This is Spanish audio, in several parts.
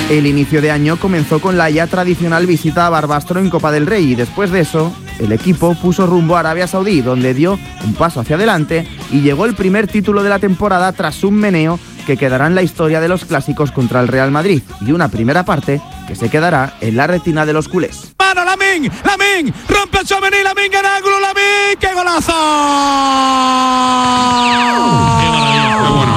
El inicio de año comenzó con la ya tradicional visita a Barbastro en Copa del Rey y después de eso, el equipo puso rumbo a Arabia Saudí, donde dio un paso hacia adelante y llegó el primer título de la temporada tras un meneo que quedará en la historia de los clásicos contra el Real Madrid y una primera parte que se quedará en la retina de los culés. ¡Mano, Lamine! ¡Rompe el Tchouaméni! ¡Lamine en ángulo! ¡Lamine! ¡Qué golazo! ¡Qué maravilla! ¡Qué bueno!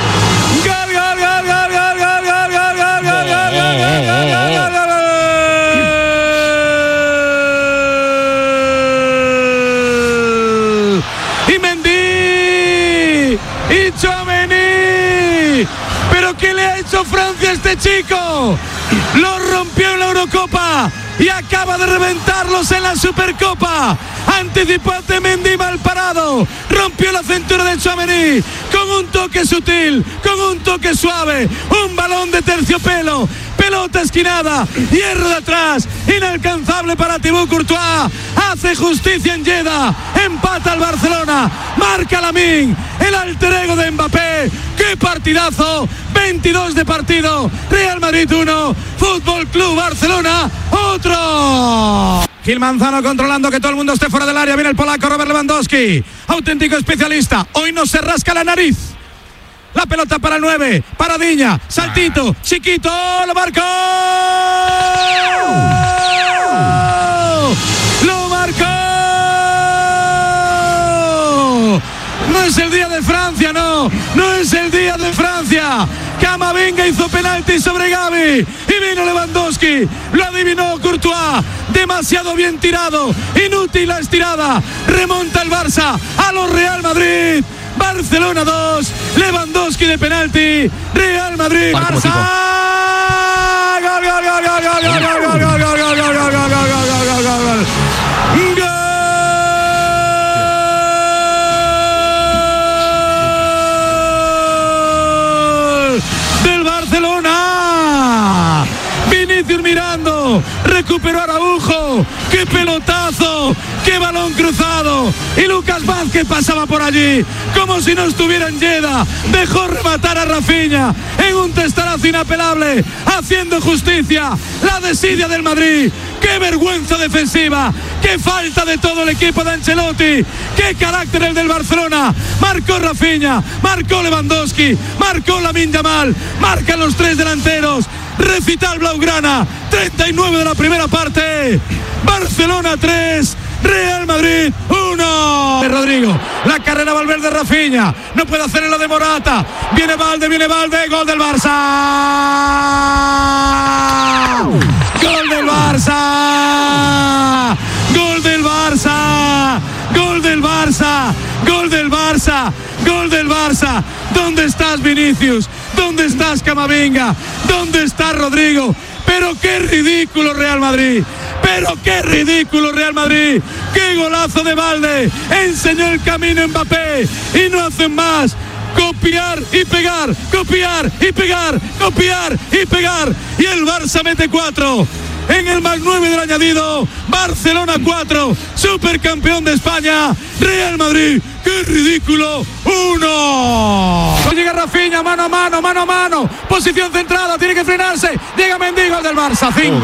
Y Mendy y Tchouaméni. ¿Pero qué le ha hecho Francia a este chico? Lo rompió en la Eurocopa y acaba de reventarlos en la Supercopa. Anticipó a Mendy mal parado, rompió la cintura de Tchouaméni con un toque sutil, con un toque suave, un balón de terciopelo, pelota esquinada, hierro de atrás, inalcanzable para Thibaut Courtois. Hace justicia en Jeddah, empata al Barcelona, marca Lamine, el alter ego de Mbappé. ¡Qué partidazo! 22 de partido, Real Madrid 1, Fútbol Club Barcelona otro. Gil Manzano controlando que todo el mundo esté fuera del área. Viene el polaco Robert Lewandowski, auténtico especialista. Hoy no se rasca la nariz. La pelota para el 9, para Diña, saltito, chiquito, lo marcó. ¡Lo marcó! No es el día de Francia, no es el día de Francia. Camavinga hizo penalti sobre Gavi y vino Lewandowski, lo adivinó Courtois, demasiado bien tirado, inútil la estirada, remonta el Barça a los Real Madrid. Barcelona 2, Lewandowski de penalti, Real Madrid, Barça. Gol, gol, gol, gol, gol, gol, gol, gol, gol, gol, gol, gol, gol, gol, gol, gol, gol. Del Barcelona. Vinicius mirando, recuperó Araujo, qué pelotazo, qué balón cruzado, y Lucas Vázquez pasaba por allí como si no estuviera en Jeddah, dejó rematar a Rafinha en un testarazo inapelable, haciendo justicia la desidia del Madrid. Qué vergüenza defensiva, qué falta de todo el equipo de Ancelotti, qué carácter el del Barcelona. Marcó Rafinha, marcó Lewandowski, marcó Lamine Yamal, marcan los tres delanteros. Recital blaugrana, 39 de la primera parte, Barcelona 3, Real Madrid 1. Rodrigo, la carrera Valverde, Rafinha, no puede hacer en la de Morata, viene Valde, gol del Barça. Gol del Barça. Gol del Barça. Gol del Barça. Gol del Barça. Gol del Barça. ¿Dónde estás, Vinicius? ¿Dónde estás, Camavinga? ¿Dónde está Rodrigo? Pero qué ridículo Real Madrid. Pero qué ridículo Real Madrid. Qué golazo de Valde. Enseñó el camino Mbappé y no hacen más. Copiar y pegar, copiar y pegar, copiar y pegar. Y el Barça mete 4. En el más 9 del añadido, Barcelona 4, supercampeón de España, Real Madrid, qué ridículo, 1. Llega Rafinha, mano a mano, posición centrada, tiene que frenarse, llega Mendy, gol del Barça, 5.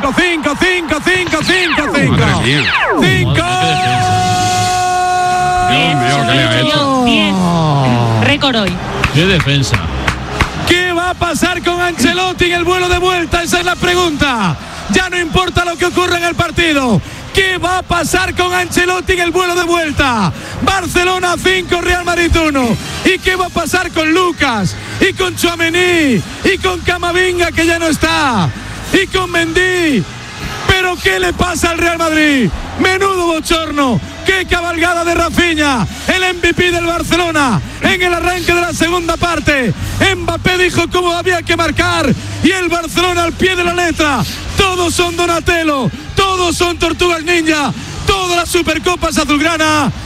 10. Récord hoy. ¡Qué defensa! ¿Qué va a pasar con Ancelotti en el vuelo de vuelta? Esa es la pregunta. Ya no importa lo que ocurra en el partido. ¿Qué va a pasar con Ancelotti en el vuelo de vuelta? Barcelona 5, Real Madrid 1. ¿Y qué va a pasar con Lucas? Y con Tchouaméni. Y con Camavinga, que ya no está. Y con Mendy. ¿Pero qué le pasa al Real Madrid? Menudo bochorno. ¡Qué cabalgada de Rafinha! El MVP del Barcelona en el arranque de la segunda parte. Mbappé dijo cómo había que marcar y el Barcelona al pie de la letra. Todos son Donatello, todos son Tortugas Ninja, todas las Supercopas azulgrana.